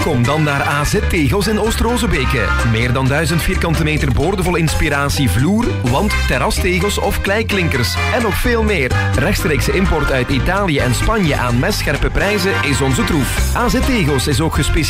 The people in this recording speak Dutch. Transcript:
Kom dan naar AZ Tegels in Oost-Rozebeke. Meer dan 1000 vierkante meter boordevol inspiratie vloer, wand, terrastegels of kleiklinkers. En nog veel meer. Rechtstreekse import uit Italië en Spanje aan messcherpe prijzen is onze troef. AZ Tegels is ook gespecialiseerd